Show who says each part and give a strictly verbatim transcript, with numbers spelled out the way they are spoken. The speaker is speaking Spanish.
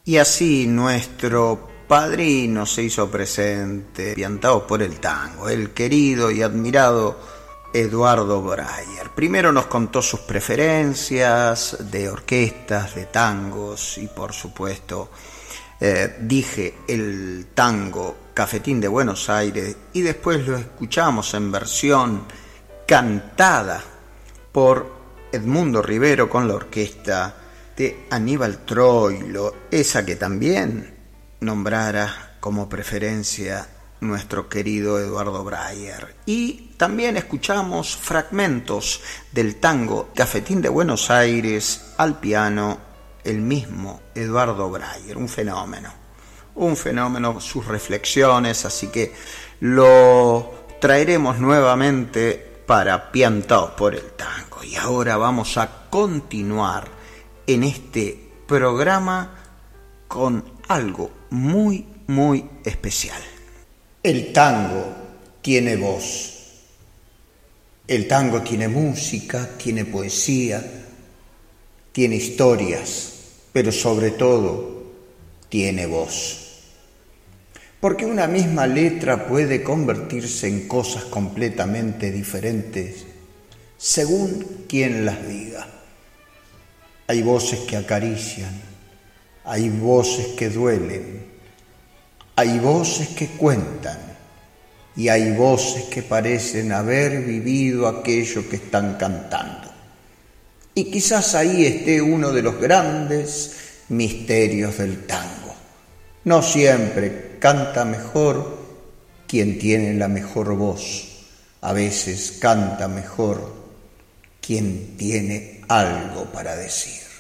Speaker 1: Y así nuestro padrino se hizo presente, piantado por el tango, el querido y admirado Eduardo Breyer. Primero nos contó sus preferencias de orquestas, de tangos y por supuesto eh, dije el tango Cafetín de Buenos Aires, y después lo escuchamos en versión cantada por Edmundo Rivero con la orquesta de Aníbal Troilo, esa que también nombrara como preferencia nuestro querido Eduardo Breyer. Y también escuchamos fragmentos del tango Cafetín de Buenos Aires al piano, el mismo Eduardo Breyer, un fenómeno, un fenómeno, sus reflexiones, así que lo traeremos nuevamente para Piantados por el Tango. Y ahora vamos a continuar en este programa con algo muy, muy especial. El tango tiene voz. El tango tiene música, tiene poesía, tiene historias, pero sobre todo tiene voz. Porque una misma letra puede convertirse en cosas completamente diferentes según quien las diga. Hay voces que acarician, hay voces que duelen, hay voces que cuentan y hay voces que parecen haber vivido aquello que están cantando. Y quizás ahí esté uno de los grandes misterios del tango. No siempre canta mejor quien tiene la mejor voz. A veces canta mejor quien tiene algo para decir.